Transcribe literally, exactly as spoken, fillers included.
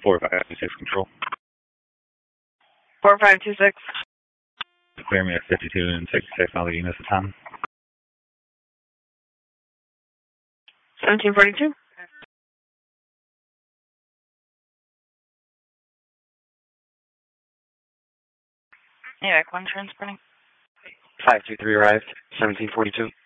four five two six control. four five two six. Clear me at fifty-two and sixty-six, all the units at time. seventeen forty-two. Yeah, one transporting. five two three arrived, seventeen forty-two.